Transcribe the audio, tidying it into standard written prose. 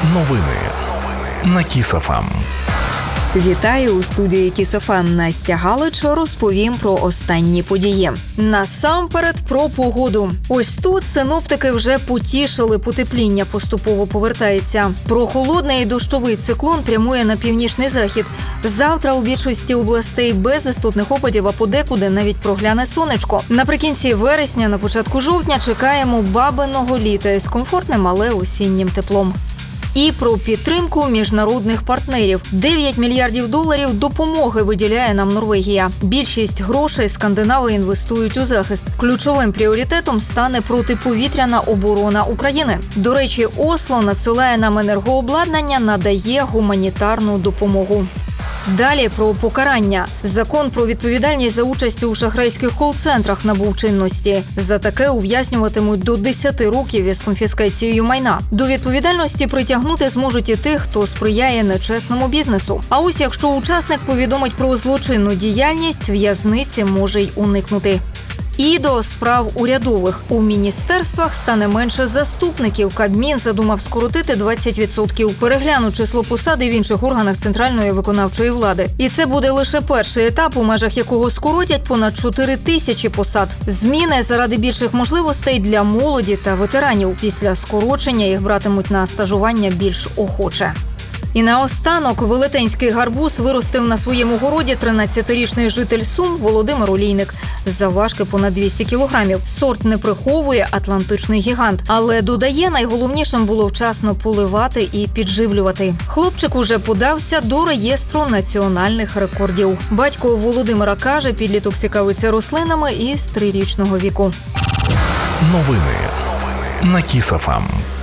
Новини на Kiss FM. Вітаю у студії Kiss FM. Настя Галич, розповім про останні події. Насамперед про погоду. Ось тут синоптики вже потішили, потепління поступово повертається. Прохолодний і дощовий циклон прямує на північний захід. Завтра у більшості областей без істотних опадів, а подекуди навіть прогляне сонечко. Наприкінці вересня, на початку жовтня чекаємо бабиного літа із комфортним, але осіннім теплом. І про підтримку міжнародних партнерів. 9 мільярдів доларів допомоги виділяє нам Норвегія. Більшість грошей скандинави інвестують у захист. Ключовим пріоритетом стане протиповітряна оборона України. До речі, Осло надсилає нам енергообладнання, надає гуманітарну допомогу. Далі про покарання. Закон про відповідальність за участь у шахрайських кол-центрах набув чинності. За таке ув'язнюватимуть до 10 років із конфіскацією майна. До відповідальності притягнути зможуть і тих, хто сприяє нечесному бізнесу. А ось якщо учасник повідомить про злочинну діяльність, в'язниці може й уникнути. І до справ урядових. У міністерствах стане менше заступників. Кабмін задумав скоротити 20%. Переглянуть число посади в інших органах центральної виконавчої влади. І це буде лише перший етап, у межах якого скоротять понад 4 тисячі посад. Зміни заради більших можливостей для молоді та ветеранів. Після скорочення їх братимуть на стажування більш охоче. І наостанок велетенський гарбуз виростив на своєму городі 13-річний житель Сум Володимир Олійник. Завважки понад 200 кілограмів. Сорт не приховує атлантичний гігант. Але додає, найголовнішим було вчасно поливати і підживлювати. Хлопчик уже подався до реєстру національних рекордів. Батько Володимира каже, підліток цікавиться рослинами із 3-річного віку. Новини на Kiss FM.